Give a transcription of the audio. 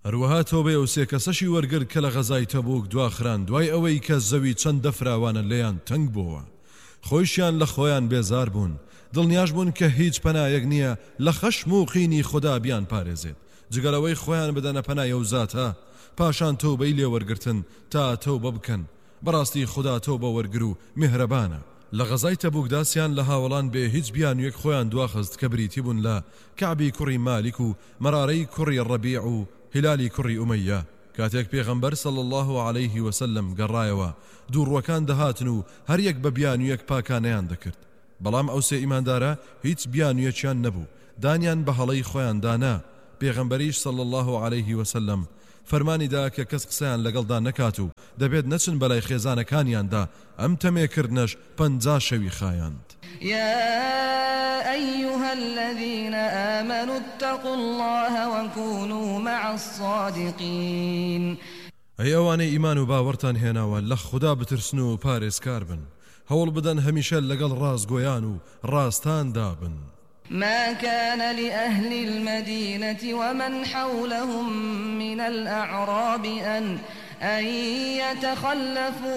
هەروەها تۆبێ و سێ کەسەشی وەرگر کە لە غەزای تەبوک دواخران دوای ئەوەی کە زەوی چەند دەفراوانە لێیان تەنگ بووە خۆیشیان لە خۆیان بێزار بوون دڵنیاش بوون کە هیچ پەنایەک نییە لە خەشم و قینی خوددا بیان پارێزێت جگەلەوەی خۆیان بدەنە پەنایە و زاتە پاشان تۆبەی لێوەرگرتن تا تۆبە بکەن بەڕاستی خوددا تۆبە وەرگر و میهرەبانە لە غەزای تەبوکداسیان لە هاوڵان بێ هیچ بیانوێک خۆیان دواخست کە بریتی بوون لە کەعبی کوڕی مالیک و مەرارەی کوڕی ڕەبیع و هیلالی کوڕی ئومەیە کاتێک پێغەمبەر صلی الله عليه وسلم گەڕایەوە دووڕوەکان دەهاتن و هەر یەک بە بیانوێک پاکانەیان دەکرد بەڵام ئەو سێ ئیماندارە هیچ بیانوێکیان نەبوو دانیان بە هەڵەی خۆیان دانا پێغەمبەریش صلی الله عليه وسلم فەرمانی دا کە کەس قسەیان لەگەڵدا نەکات و دەبێت نەچن بەلای خێزانەکانیاندا ئەم تەمێکردنەش 50 شەوی خایاند يا أيها الذين آمنوا اتقوا الله وكونوا مع الصادقين ئەی ئەوانەی ئیمان و باوەڕتان هێناوە لە خوددا بترسن و پارێزکار بن هەوڵ بدەن هەمیشە لەگەڵ ڕاستگۆیان و ڕاستاندا بن ما كان لأهل المدينة ومن حولهم من الأعراب أن يتخلفوا